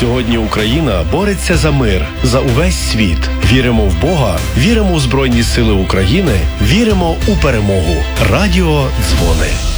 Сьогодні Україна бореться за мир, за увесь світ. Віримо в Бога, віримо у Збройні Сили України, віримо у перемогу. Радіо Дзвони.